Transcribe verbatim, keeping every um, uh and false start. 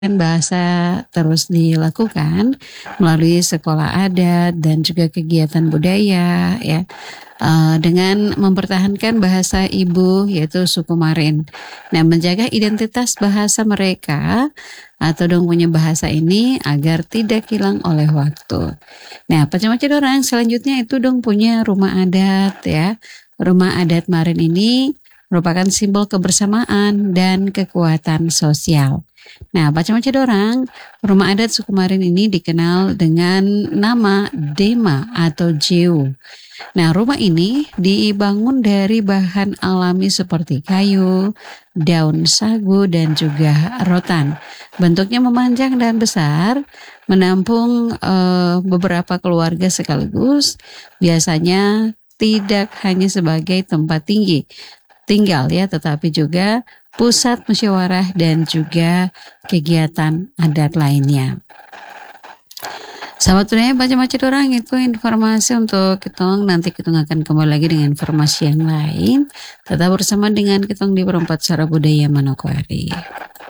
Kan bahasa terus dilakukan melalui sekolah adat dan juga kegiatan budaya ya, eee, dengan mempertahankan bahasa ibu yaitu suku Marin. Nah, menjaga identitas bahasa mereka atau dong punya bahasa ini agar tidak hilang oleh waktu. Nah, Paca-Maca Dorang selanjutnya itu dong punya rumah adat ya. Rumah adat Marin ini merupakan simbol kebersamaan dan kekuatan sosial. Nah, Paca-Maca Dorang, rumah adat suku Marin ini dikenal dengan nama Dema atau Jeu. Nah, rumah ini dibangun dari bahan alami seperti kayu, daun sagu, dan juga rotan. Bentuknya memanjang dan besar, menampung eh, beberapa keluarga sekaligus, biasanya tidak hanya sebagai tempat tinggi tinggal ya, tetapi juga pusat musyawarah dan juga kegiatan adat lainnya. Sahabat budaya Paca-Maca Dorang itu informasi untuk kita, nanti kita akan kembali lagi dengan informasi yang lain. Tetap bersama dengan kita di Perempat Suara Budaya Manokwari.